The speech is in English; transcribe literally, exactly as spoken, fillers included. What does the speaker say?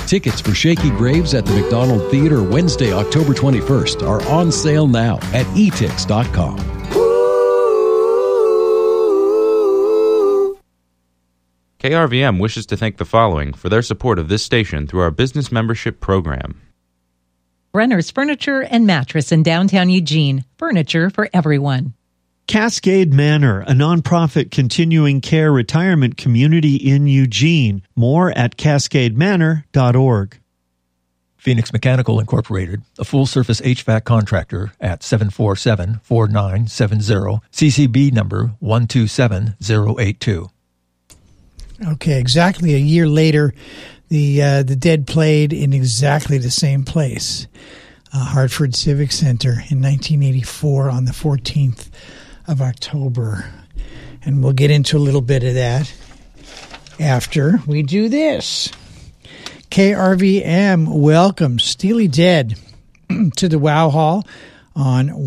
Tickets for Shaky Graves at the McDonald Theater Wednesday, October twenty-first are on sale now at e tix dot com. K R V M wishes to thank the following for their support of this station through our business membership program. Brenner's Furniture and Mattress in downtown Eugene. Furniture for everyone. Cascade Manor, a nonprofit continuing care retirement community in Eugene. More at cascade manor dot org. Phoenix Mechanical Incorporated, a full-service H V A C contractor at seven four seven, four nine seven zero, C C B number one two seven zero eight two. Okay, exactly a year later, the uh, the Dead played in exactly the same place, uh, Hartford Civic Center in nineteen eighty-four on the fourteenth of October. And we'll get into a little bit of that after we do this. K R V M welcomes Steely Dead to the Wow Hall on